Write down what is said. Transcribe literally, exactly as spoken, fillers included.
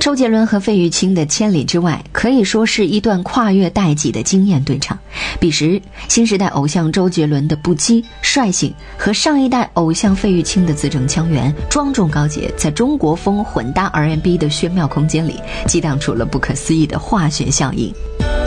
周杰伦和费玉清的《千里之外》可以说是一段跨越代际的惊艳对唱。彼时新时代偶像周杰伦的不羁率性和上一代偶像费玉清的字正腔圆庄重高洁，在中国风混搭 R and B 的玄妙空间里激荡出了不可思议的化学效应。